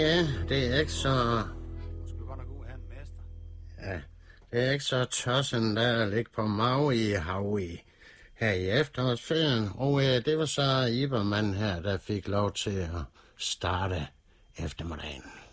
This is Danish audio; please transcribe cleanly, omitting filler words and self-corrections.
Ja, det er ikke så... Måske godt nok ud have en mester. Ja, det er ikke så tossen der at ligge på Maui i Hawaii her i efterårsferien. Og det var så Ibermann her, der fik lov til at starte eftermiddagen.